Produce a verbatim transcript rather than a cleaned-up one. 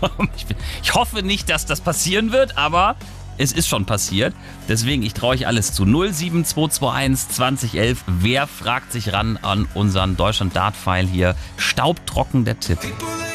Ich, ich hoffe nicht, dass das passieren wird, aber es ist schon passiert. Deswegen, ich traue euch alles zu. null sieben zwei zwei eins zwanzig elf. Wer fragt sich ran an unseren Deutschland-Dart-File hier? Staubtrocken der Tipp.